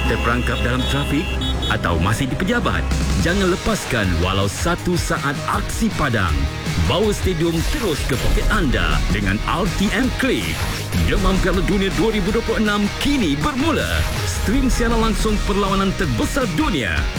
terperangkap dalam trafik atau masih di pejabat? Jangan lepaskan walau 1 saat aksi padang. Bawa stadium terus ke poket anda dengan RTM Click. Demam Piala Dunia 2026 kini bermula. Stream siaran langsung perlawanan terbesar dunia